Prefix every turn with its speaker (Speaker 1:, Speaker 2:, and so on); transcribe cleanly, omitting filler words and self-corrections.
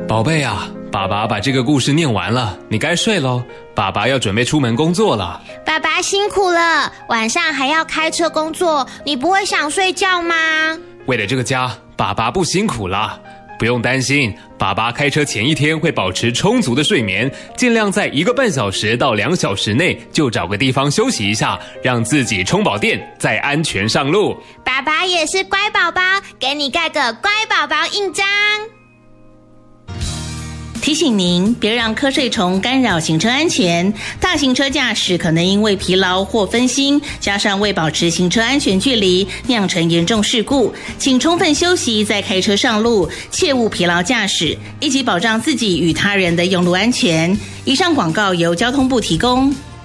Speaker 1: 宝贝啊，爸爸把这个故事念完了，你该睡咯，爸爸要准备出门工作了。
Speaker 2: 爸爸辛苦了，晚上还要开车工作，你不会想睡觉吗？
Speaker 1: 为了这个家，爸爸不辛苦了。不用担心，爸爸开车前一天会保持充足的睡眠，尽量在1个半小时到2小时内就找个地方休息一下，让自己充饱电，再安全上路。
Speaker 2: 爸爸也是乖宝宝，给你盖个乖宝宝印章。
Speaker 3: 提醒您，别让瞌睡虫干扰行车安全。大型车驾驶可能因为疲劳或分心，加上未保持行车安全距离，酿成严重事故。请充分休息再开车上路，切勿疲劳驾驶，一起保障自己与他人的用路安全。以上广告由交通部提供。